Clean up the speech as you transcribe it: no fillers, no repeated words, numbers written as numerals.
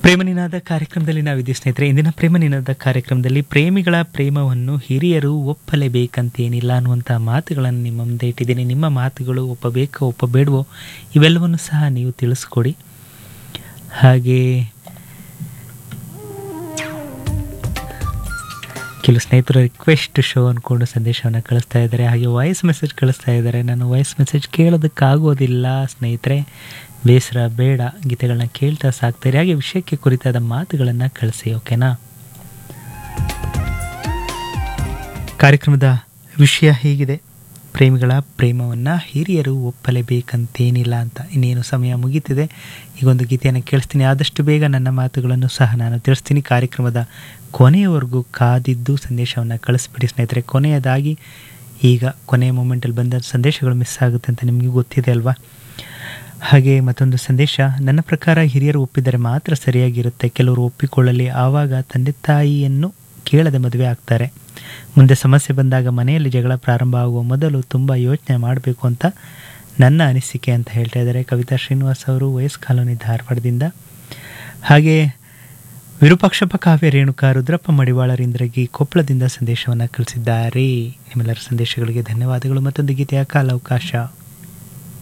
ಪ್ರೇಮನಿನಾದ ಕಾರ್ಯಕ್ರಮದಲ್ಲಿ ನಾವಿದ್ದೀವಿ ಸ್ನೇಹಿತರೆ. ಇಂದಿನ ಪ್ರೇಮನಿನಾದ ಕಾರ್ಯಕ್ರಮದಲ್ಲಿ ಪ್ರೇಮಿಗಳ ಪ್ರೇಮವನ್ನು ಹಿರಿಯರು ಒಪ್ಪಲೇಬೇಕಂತೇನಿಲ್ಲ ಅನ್ನುವಂಥ ಮಾತುಗಳನ್ನು ನಿಮ್ಮ ಮುಂದೆ ಇಟ್ಟಿದ್ದೀನಿ. ನಿಮ್ಮ ಮಾತುಗಳು ಒಪ್ಪಬೇಕೋ ಒಪ್ಪಬೇಡವೋ ಇವೆಲ್ಲವನ್ನು ಸಹ ನೀವು ತಿಳಿಸ್ಕೊಡಿ. ಹಾಗೆ ಕೆಲವು ಸ್ನೇಹಿತರು ರಿಕ್ವೆಸ್ಟ್ ಶೋ ಅಂದ್ಕೊಂಡು ಸಂದೇಶವನ್ನು ಕಳಿಸ್ತಾ ಇದ್ದಾರೆ, ಹಾಗೆ ವಾಯ್ಸ್ ಮೆಸೇಜ್ ಕಳಿಸ್ತಾ ಇದ್ದಾರೆ. ನಾನು ವಾಯ್ಸ್ ಮೆಸೇಜ್ ಕೇಳೋದಕ್ಕಾಗೋದಿಲ್ಲ ಸ್ನೇಹಿತರೆ, ಬೇಸರ ಬೇಡ, ಗೀತೆಗಳನ್ನ ಕೇಳ್ತಾ ಸಾಕ್ತಾರೆ. ಹಾಗೆ ವಿಷಯಕ್ಕೆ ಕುರಿತಾದ ಮಾತುಗಳನ್ನು ಕಳಿಸಿ, ಓಕೆನಾ? ಕಾರ್ಯಕ್ರಮದ ವಿಷಯ ಹೀಗಿದೆ: ಪ್ರೇಮಿಗಳ ಪ್ರೇಮವನ್ನು ಹಿರಿಯರು ಒಪ್ಪಲೇಬೇಕಂತೇನಿಲ್ಲ ಅಂತ. ಇನ್ನೇನು ಸಮಯ ಮುಗೀತಿದೆ. ಈಗೊಂದು ಗೀತೆಯನ್ನು ಕೇಳಿಸ್ತೀನಿ. ಆದಷ್ಟು ಬೇಗ ನನ್ನ ಮಾತುಗಳನ್ನು ಸಹ ನಾನು ತಿಳಿಸ್ತೀನಿ. ಕಾರ್ಯಕ್ರಮದ ಕೊನೆಯವರೆಗೂ ಕಾದಿದ್ದು ಸಂದೇಶವನ್ನು ಕಳಿಸ್ಬಿಡಿ ಸ್ನೇಹಿತರೆ. ಕೊನೆಯದಾಗಿ ಈಗ ಕೊನೆಯ ಮೂಮೆಂಟಲ್ಲಿ ಬಂದ ಸಂದೇಶಗಳು ಮಿಸ್ ಆಗುತ್ತೆ ಅಂತ ನಿಮಗೆ ಗೊತ್ತಿದೆ ಅಲ್ವಾ? ಹಾಗೆ ಮತ್ತೊಂದು ಸಂದೇಶ: ನನ್ನ ಪ್ರಕಾರ ಹಿರಿಯರು ಒಪ್ಪಿದರೆ ಮಾತ್ರ ಸರಿಯಾಗಿರುತ್ತೆ. ಕೆಲವರು ಒಪ್ಪಿಕೊಳ್ಳಲಿ, ಆವಾಗ ತಂದೆ ತಾಯಿಯನ್ನು ಕೇಳದೆ ಮದುವೆ ಆಗ್ತಾರೆ. ಮುಂದೆ ಸಮಸ್ಯೆ ಬಂದಾಗ ಮನೆಯಲ್ಲಿ ಜಗಳ ಪ್ರಾರಂಭ ಆಗುವ ಮೊದಲು ತುಂಬ ಯೋಚನೆ ಮಾಡಬೇಕು ಅಂತ ನನ್ನ ಅನಿಸಿಕೆ ಅಂತ ಹೇಳ್ತಾ ಇದ್ದಾರೆ ಕವಿತಾ ಶ್ರೀನಿವಾಸ್ ಅವರು, ವಯಸ್ ಕಾಲೋನಿ, ಧಾರವಾಡದಿಂದ. ಹಾಗೆ ವಿರೂಪಾಕ್ಷಪ್ಪ, ಕಾವ್ಯ, ರೇಣುಕಾ, ರುದ್ರಪ್ಪ ಮಡಿವಾಳರಿಂದ್ರಗಿ, ಕೊಪ್ಪಳದಿಂದ ಸಂದೇಶವನ್ನು ಕಳಿಸಿದ್ದಾರೆ. ನಿಮ್ಮೆಲ್ಲರ ಸಂದೇಶಗಳಿಗೆ ಧನ್ಯವಾದಗಳು. ಮತ್ತೊಂದು ಗೀತೆಯ ಕಾಲಾವಕಾಶ.